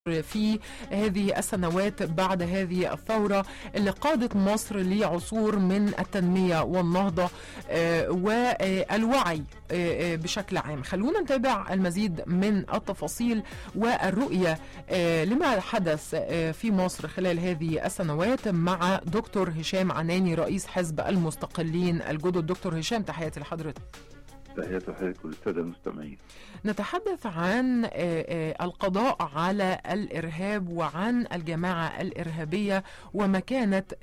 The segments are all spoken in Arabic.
في هذه السنوات بعد هذه الثورة اللي قادت مصر لعصور من التنمية والنهضة والوعي بشكل عام. خلونا نتابع المزيد من التفاصيل والرؤية لما حدث في مصر خلال هذه السنوات مع دكتور هشام عناني رئيس حزب المستقلين الجدد. دكتور هشام، تحياتي لحضرتك. تحياتي لكل السادة المستمعين. نتحدث عن القضاء على الإرهاب وعن الجماعة الإرهابية وما كانت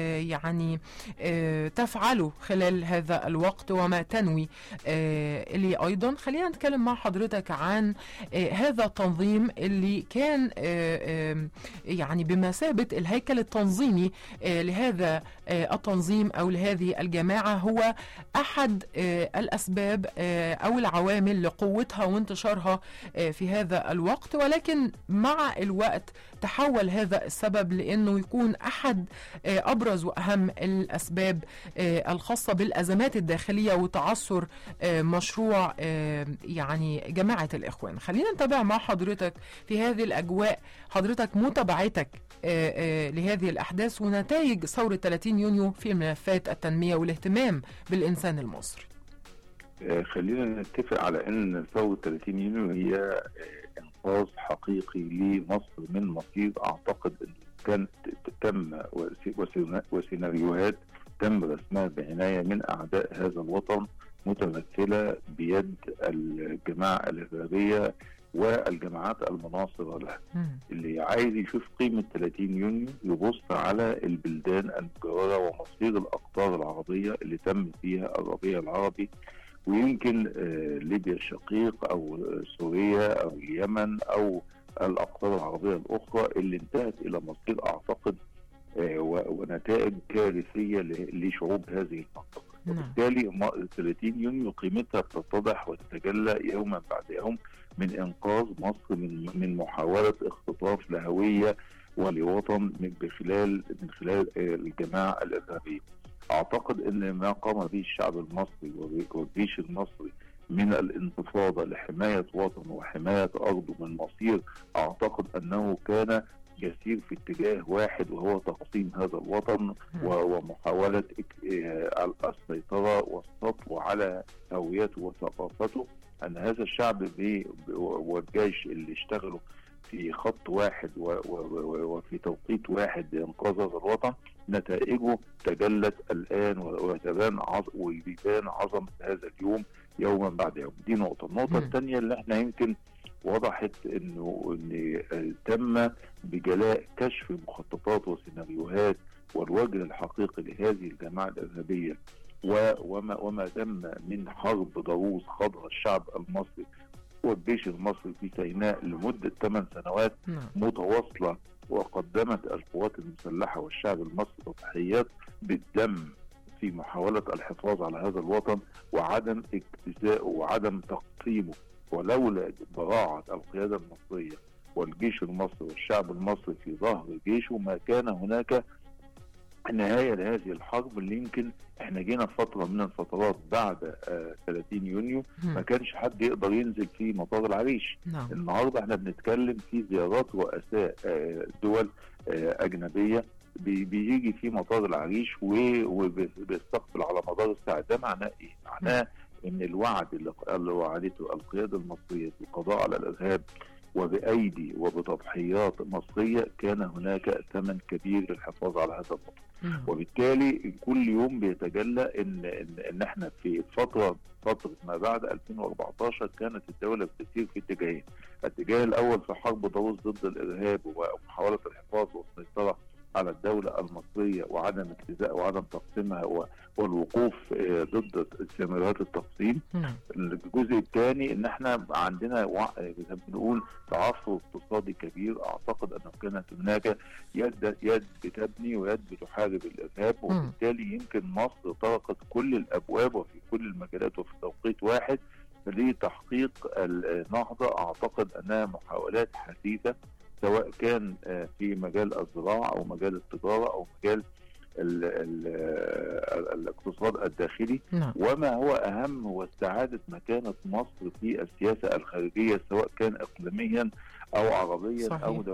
تفعله خلال هذا الوقت وما تنوي إليه أيضا. خلينا نتكلم مع حضرتك عن هذا التنظيم اللي كان بمثابة الهيكل التنظيمي لهذا التنظيم أو لهذه الجماعة، هو أحد الأسباب أو العوامل لقوتها وانتشارها في هذا الوقت، ولكن مع الوقت تحول هذا السبب لأنه يكون أحد أبرز وأهم الأسباب الخاصة بالأزمات الداخلية وتعثر مشروع جماعة الإخوان. خلينا نتابع مع حضرتك في هذه الأجواء، حضرتك متابعتك لهذه الأحداث ونتائج ثورة 30 يونيو في ملفات التنمية والاهتمام بالإنسان المصري. خلينا نتفق على أن ثورة 30 يونيو هي إنقاذ حقيقي لمصر من مصير أعتقد أن كانت تم وسيناريوهات تم رسمها بعناية من أعداء هذا الوطن متمثلة بيد الجماعة الإرهابية والجماعات المناصرة لها. اللي عايز يشوف قيمة 30 يونيو يبص على البلدان المجاورة ومصير الأقطار العربية اللي تم فيها الربيع العربي، ويمكن ليبيا الشقيق أو سوريا أو اليمن أو الأقطار العربية الأخرى اللي انتهت إلى مصير أعتقد ونتائج كارثية لشعوب هذه المنطقة. وبالتالي 30 يونيو قيمتها بتتضح وتتجلى يوما بعد يوم من إنقاذ مصر من محاولة اختطاف لهوية ولوطن من خلال الجماعة الإرهابية. أعتقد أن ما قام به الشعب المصري والجيش المصري من الانتفاضة لحماية وطنه وحماية أرضه من مصير أعتقد أنه كان يسير في اتجاه واحد، وهو تقسيم هذا الوطن ومحاولة السيطرة والسطو على هويته وثقافته. أن هذا الشعب والجيش اللي اشتغلوا في خط واحد وفي توقيت واحد لإنقاذ هذا الوطن نتائجه تجلت الآن ويبان عظمة هذا اليوم يوما بعد يوم. دي نقطة. النقطة الثانية اللي احنا يمكن وضحت ان تم بجلاء كشف مخططات وسيناريوهات والوجه الحقيقي لهذه الجماعة الإرهابية وما تم من حرب ضروس خاضها الشعب المصري والجيش المصري في سيناء لمدة 8 سنوات متواصلة، وقدمت القوات المسلحة والشعب المصري تضحيات بالدم في محاولة الحفاظ على هذا الوطن وعدم اجتزائه وعدم تقسيمه. ولولا براعة القيادة المصرية والجيش المصري والشعب المصري في ظهر جيشه ما كان هناك نهاية لهذه الحرب اللي يمكن احنا جينا في فترة من الفترات بعد 30 يونيو ما كانش حد يقدر ينزل في مطار العريش. النهاردة احنا بنتكلم في زيارات رؤساء دول أجنبية بيجي في مطار العريش وبيستقبل على مدار الساعة. ده معناه ايه؟ معناه ان الوعد اللي وعدته القيادة المصرية في القضاء على الإرهاب وبأيدي وبتضحيات مصرية كان هناك ثمن كبير للحفاظ على هذا الوطن. وبالتالي كل يوم بيتجلى ان احنا في فترة ما بعد 2014 كانت الدولة بتسير في اتجاهين. الاتجاه الأول في حرب ضروس ضد الإرهاب ومحاولة الحفاظ والسيطرة على الدولة المصرية وعدم اجتزاء وعدم تقسيمها والوقوف ضد سيناريوهات التقسيم. الجزء الثاني ان احنا عندنا زي ما بنقول تعثر اقتصادي كبير. اعتقد انه كانت هناك يد بتبني ويد بتحارب الارهاب، وبالتالي يمكن مصر طرقت كل الابواب وفي كل المجالات وفي توقيت واحد لتحقيق النهضة. اعتقد انها محاولات حثيثة سواء كان في مجال الزراعة أو مجال التجارة أو مجال الاقتصاد الداخلي. وما هو أهم هو استعادة مكانة مصر في السياسة الخارجية سواء كان إقليميا أو عربيا. صحيح. أو